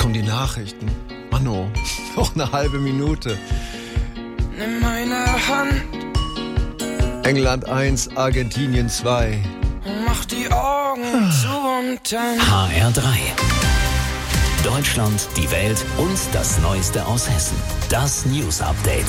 kommen die Nachrichten. Mano, noch eine halbe Minute. Nimm meine Hand. England 1, Argentinien 2. Mach die Augen zu und dann HR3. Deutschland, die Welt und das Neueste aus Hessen. Das News Update.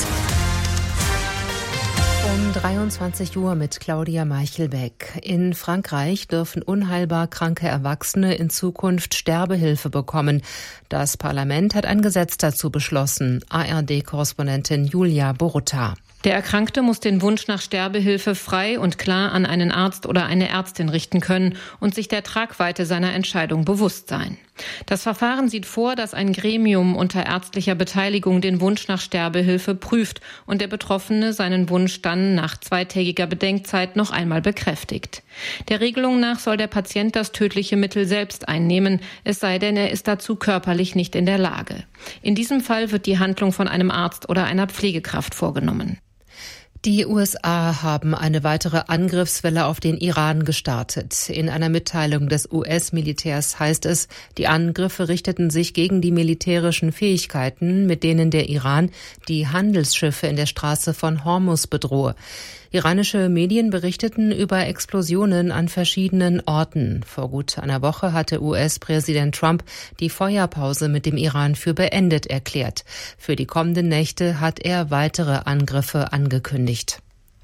Um 23 Uhr mit Claudia Meichelbeck. In Frankreich dürfen unheilbar kranke Erwachsene in Zukunft Sterbehilfe bekommen. Das Parlament hat ein Gesetz dazu beschlossen. ARD-Korrespondentin Julia Borutta. Der Erkrankte muss den Wunsch nach Sterbehilfe frei und klar an einen Arzt oder eine Ärztin richten können und sich der Tragweite seiner Entscheidung bewusst sein. Das Verfahren sieht vor, dass ein Gremium unter ärztlicher Beteiligung den Wunsch nach Sterbehilfe prüft und der Betroffene seinen Wunsch dann nach 2-tägiger Bedenkzeit noch einmal bekräftigt. Der Regelung nach soll der Patient das tödliche Mittel selbst einnehmen, es sei denn, er ist dazu körperlich nicht in der Lage. In diesem Fall wird die Handlung von einem Arzt oder einer Pflegekraft vorgenommen. Die USA haben eine weitere Angriffswelle auf den Iran gestartet. In einer Mitteilung des US-Militärs heißt es, die Angriffe richteten sich gegen die militärischen Fähigkeiten, mit denen der Iran die Handelsschiffe in der Straße von Hormuz bedrohe. Iranische Medien berichteten über Explosionen an verschiedenen Orten. Vor gut einer Woche hatte US-Präsident Trump die Feuerpause mit dem Iran für beendet erklärt. Für die kommenden Nächte hat er weitere Angriffe angekündigt.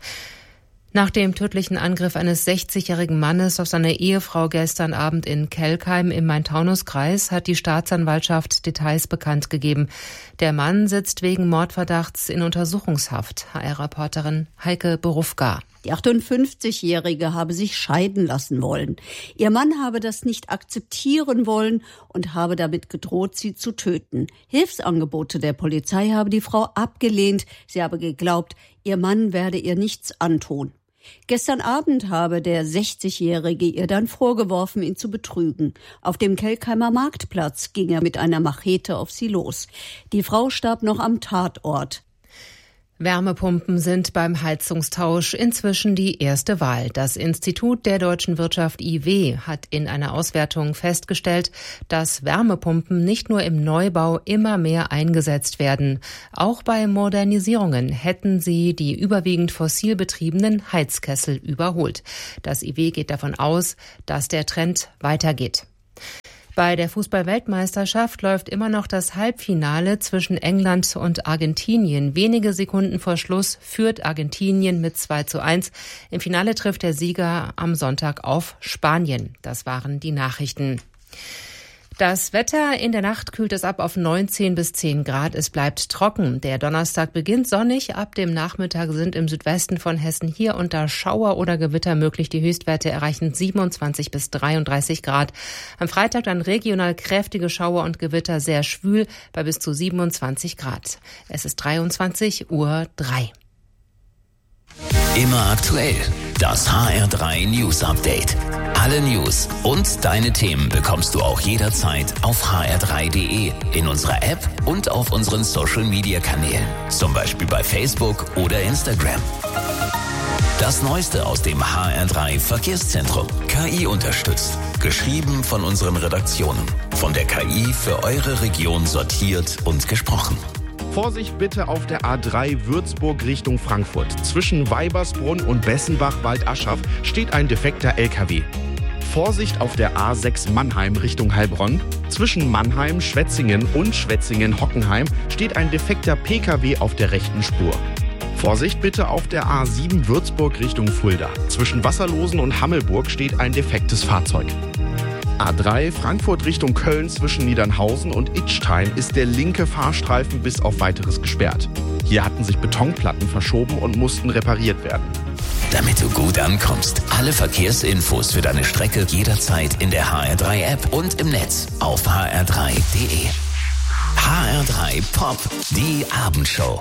Nach dem tödlichen Angriff eines 60-jährigen Mannes auf seine Ehefrau gestern Abend in Kelkheim im Main-Taunus-Kreis hat die Staatsanwaltschaft Details bekannt gegeben. Der Mann sitzt wegen Mordverdachts in Untersuchungshaft. HR-Reporterin Heike Berufka. Die 58-Jährige habe sich scheiden lassen wollen. Ihr Mann habe das nicht akzeptieren wollen und habe damit gedroht, sie zu töten. Hilfsangebote der Polizei habe die Frau abgelehnt. Sie habe geglaubt, ihr Mann werde ihr nichts antun. Gestern Abend habe der 60-Jährige ihr dann vorgeworfen, ihn zu betrügen. Auf dem Kelkheimer Marktplatz ging er mit einer Machete auf sie los. Die Frau starb noch am Tatort. Wärmepumpen sind beim Heizungstausch inzwischen die erste Wahl. Das Institut der deutschen Wirtschaft IW hat in einer Auswertung festgestellt, dass Wärmepumpen nicht nur im Neubau immer mehr eingesetzt werden. Auch bei Modernisierungen hätten sie die überwiegend fossil betriebenen Heizkessel überholt. Das IW geht davon aus, dass der Trend weitergeht. Bei der Fußball-Weltmeisterschaft läuft immer noch das Halbfinale zwischen England und Argentinien. Wenige Sekunden vor Schluss führt Argentinien mit 2:1. Im Finale trifft der Sieger am Sonntag auf Spanien. Das waren die Nachrichten. Das Wetter: in der Nacht kühlt es ab auf 19 bis 10 Grad. Es bleibt trocken. Der Donnerstag beginnt sonnig. Ab dem Nachmittag sind im Südwesten von Hessen hier und da Schauer oder Gewitter möglich. Die Höchstwerte erreichen 27 bis 33 Grad. Am Freitag dann regional kräftige Schauer und Gewitter, sehr schwül bei bis zu 27 Grad. Es ist 23:03 Uhr. Immer aktuell. Das HR3 News Update. Alle News und deine Themen bekommst du auch jederzeit auf hr3.de, in unserer App und auf unseren Social Media Kanälen. Zum Beispiel bei Facebook oder Instagram. Das Neueste aus dem HR3 Verkehrszentrum. KI unterstützt. Geschrieben von unseren Redaktionen. Von der KI für eure Region sortiert und gesprochen. Vorsicht bitte auf der A3 Würzburg Richtung Frankfurt. Zwischen Weibersbrunn und Bessenbach-Waldaschaf steht ein defekter LKW. Vorsicht auf der A6 Mannheim Richtung Heilbronn. Zwischen Mannheim, Schwetzingen und Schwetzingen-Hockenheim steht ein defekter PKW auf der rechten Spur. Vorsicht bitte auf der A7 Würzburg Richtung Fulda. Zwischen Wasserlosen und Hammelburg steht ein defektes Fahrzeug. A3 Frankfurt Richtung Köln zwischen Niedernhausen und Idstein ist der linke Fahrstreifen bis auf Weiteres gesperrt. Hier hatten sich Betonplatten verschoben und mussten repariert werden. Damit du gut ankommst, alle Verkehrsinfos für deine Strecke jederzeit in der HR3-App und im Netz auf hr3.de. HR3 Pop, die Abendshow.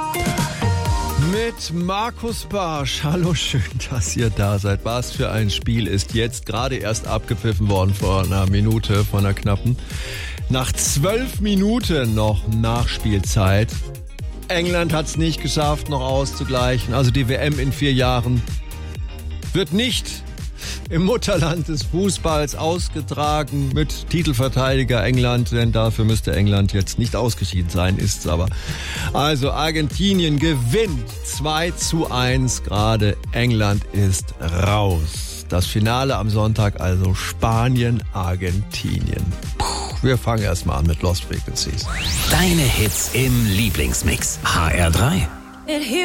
Mit Markus Barsch. Hallo, schön, dass ihr da seid. Was für ein Spiel ist jetzt gerade erst abgepfiffen worden vor einer Minute, vor einer knappen. Nach 12 Minuten noch Nachspielzeit. England hat es nicht geschafft, noch auszugleichen. Also die WM in 4 Jahren wird nicht im Mutterland des Fußballs ausgetragen mit Titelverteidiger England, denn dafür müsste England jetzt nicht ausgeschieden sein, ist's aber. Also Argentinien gewinnt 2:1 gerade, England ist raus. Das Finale am Sonntag also Spanien, Argentinien. Wir fangen erstmal an mit Lost Frequencies. Deine Hits im Lieblingsmix. HR3.